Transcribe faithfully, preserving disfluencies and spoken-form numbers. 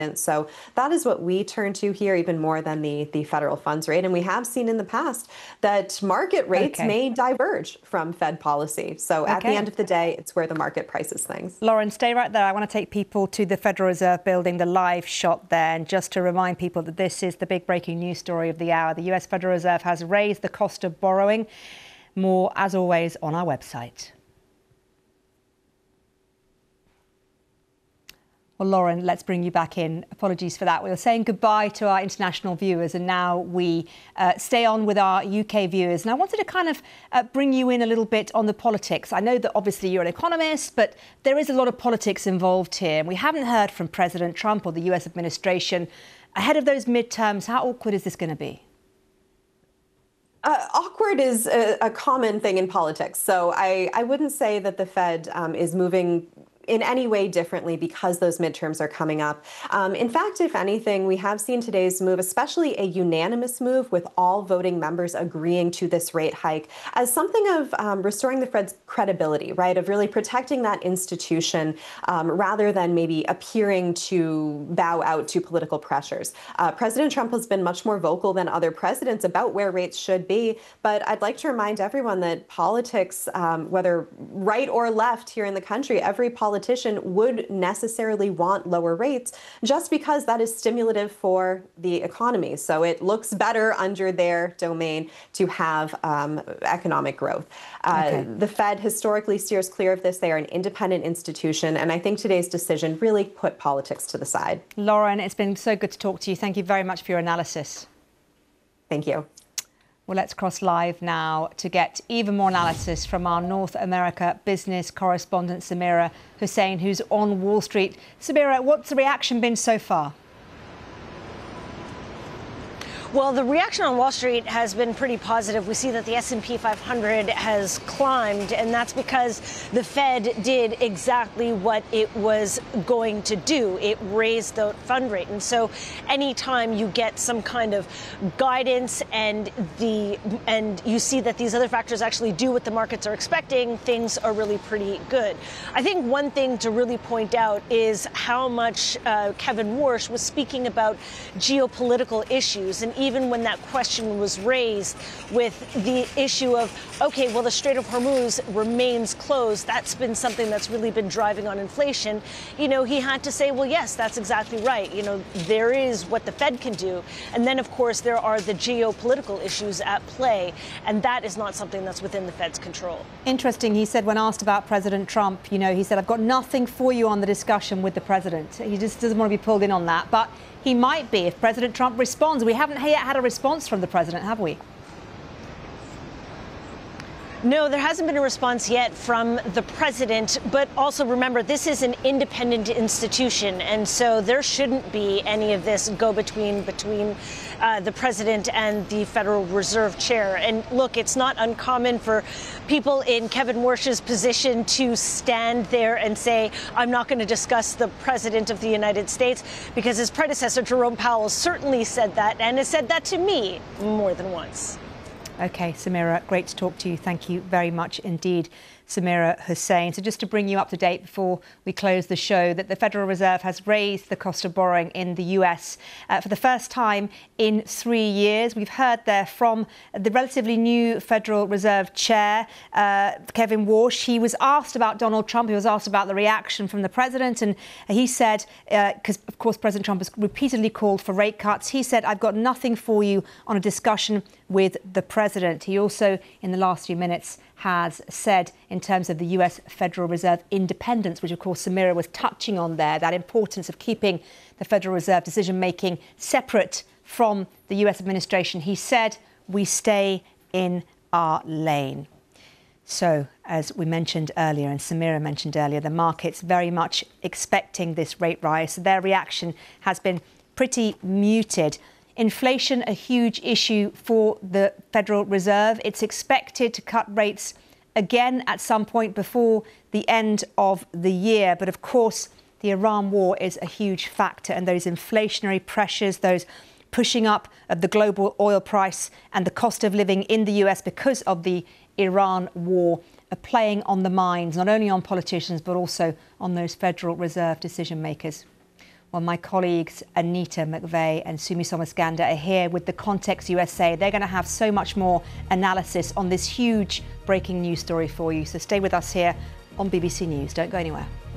So that is what we turn to here, even more than the, the federal funds rate. And we have seen in the past that market rates Okay. may diverge from Fed policy. So at the Okay. end of the day, it's where the market prices things. Lauren, stay right there. I want to take people to the Federal Reserve building, the live shot there. And just to remind people that this is the big breaking news story of the hour. The U S Federal Reserve has raised the cost of borrowing. More, as always, on our website. Well, Lauren, let's bring you back in. Apologies for that. We were saying goodbye to our international viewers, and now we uh, stay on with our U K viewers. And I wanted to kind of uh, bring you in a little bit on the politics. I know that obviously you're an economist, but there is a lot of politics involved here. And we haven't heard from President Trump or the U S administration ahead of those midterms. How awkward is this going to be? Uh, awkward is a, a common thing in politics. So I, I wouldn't say that the Fed um, is moving in any way differently because those midterms are coming up. Um, in fact, if anything, we have seen today's move, especially a unanimous move with all voting members agreeing to this rate hike, as something of um, restoring the Fed's credibility, right, of really protecting that institution um, rather than maybe appearing to bow out to political pressures. Uh, President Trump has been much more vocal than other presidents about where rates should be, but I'd like to remind everyone that politics, um, whether right or left here in the country, every politician politician would necessarily want lower rates just because that is stimulative for the economy. So it looks better under their domain to have um, economic growth. Uh, okay. The Fed historically steers clear of this. They are an independent institution. And I think today's decision really put politics to the side. Lauren, it's been so good to talk to you. Thank you very much for your analysis. Thank you. Well, let's cross live now to get even more analysis from our North America business correspondent, Samira Hussein, who's on Wall Street. Samira, what's the reaction been so far? Well, the reaction on Wall Street has been pretty positive. We see that the S and P five hundred has climbed, and that's because the Fed did exactly what it was going to do. It raised the fund rate. And so anytime you get some kind of guidance and the and you see that these other factors actually do what the markets are expecting, things are really pretty good. I think one thing to really point out is how much uh, Kevin Warsh was speaking about geopolitical issues. And even when that question was raised with the issue of, OK, well, the Strait of Hormuz remains closed. That's been something that's really been driving on inflation. You know, he had to say, well, yes, that's exactly right. You know, there is what the Fed can do. And then, of course, there are the geopolitical issues at play. And that is not something that's within the Fed's control. Interesting. He said when asked about President Trump, you know, he said, I've got nothing for you on the discussion with the president. He just doesn't want to be pulled in on that. But he might be if President Trump responds. We haven't yet had a response from the president, have we? No, there hasn't been a response yet from the president. But also remember, this is an independent institution. And so there shouldn't be any of this go between between uh, the president and the Federal Reserve chair. And look, it's not uncommon for people in Kevin Warsh's position to stand there and say, I'm not going to discuss the president of the United States, because his predecessor, Jerome Powell, certainly said that and has said that to me more than once. OK, Samira, great to talk to you. Thank you very much indeed, Samira Hussein. So just to bring you up to date before we close the show, that the Federal Reserve has raised the cost of borrowing in the U S uh, for the first time in three years. We've heard there from the relatively new Federal Reserve chair, uh, Kevin Warsh. He was asked about Donald Trump. He was asked about the reaction from the president. And he said, because, uh, of course, President Trump has repeatedly called for rate cuts. He said, I've got nothing for you on a discussion with the president. He also, in the last few minutes, has said in terms of the U S Federal Reserve independence, which, of course, Samira was touching on there, that importance of keeping the Federal Reserve decision-making separate from the U S administration. He said, we stay in our lane. So, as we mentioned earlier, and Samira mentioned earlier, the market's very much expecting this rate rise. So their reaction has been pretty muted. Inflation, a huge issue for the Federal Reserve. It's expected to cut rates again at some point before the end of the year. But of course, the Iran war is a huge factor, and those inflationary pressures, those pushing up of the global oil price and the cost of living in the U S because of the Iran war are playing on the minds, not only on politicians, but also on those Federal Reserve decision makers. Well, my colleagues Anita McVeigh and Sumi Somaskanda are here with the Context U S A. They're going to have so much more analysis on this huge breaking news story for you. So stay with us here on B B C News. Don't go anywhere.